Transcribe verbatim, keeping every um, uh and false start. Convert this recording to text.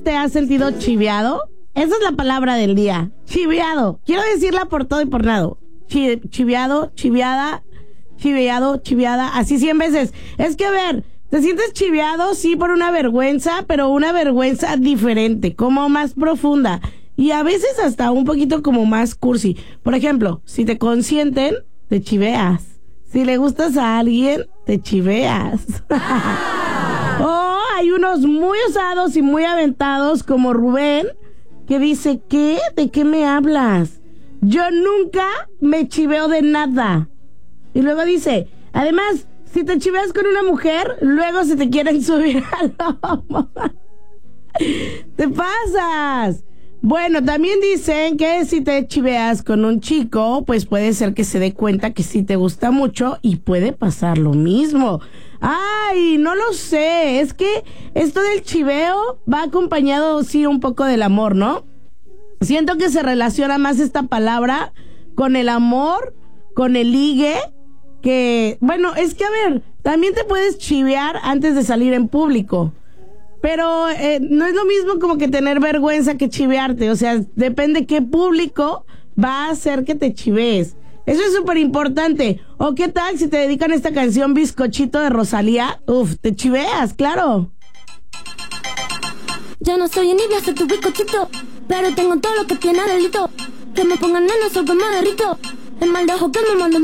vez te has sentido chiveado? Esa es la palabra del día. Chiveado. Quiero decirla por todo y por nada. Chi- chiveado, chiveada, chiveado, chiveada. Así cien veces. Es que, a ver, te sientes chiveado, sí, por una vergüenza, pero una vergüenza diferente, como más profunda. Y a veces hasta un poquito como más cursi. Por ejemplo, si te consienten, te chiveas. Si le gustas a alguien, te chiveas. Oh, hay unos muy osados y muy aventados como Rubén, que dice, ¿qué? ¿De qué me hablas? Yo nunca me chiveo de nada. Y luego dice, además, si te chiveas con una mujer, luego se te quieren subir al lomo. ¡Te pasas! Bueno, también dicen que si te chiveas con un chico, pues puede ser que se dé cuenta que sí te gusta mucho y puede pasar lo mismo. Ay, no lo sé, es que esto del chiveo va acompañado, sí, un poco del amor, ¿no? Siento que se relaciona más esta palabra con el amor, con el ligue, que, bueno, es que a ver, también te puedes chivear antes de salir en público. Pero eh, no es lo mismo como que tener vergüenza que chivearte. O sea, depende qué público va a hacer que te chivees. Eso es súper importante. ¿O qué tal si te dedican esta canción Bizcochito de Rosalía? Uf, te chiveas, claro. Yo no soy envidia, soy tu bizcochito, pero tengo todo lo que tiene delito. Que me pongan en eso que me derrito. El mal de ojo que me mando